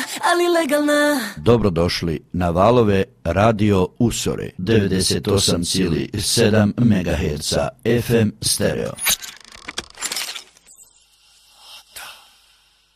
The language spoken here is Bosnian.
ali legalna. Dobrodošli na valove Radio Usore 98,7 MHz FM stereo.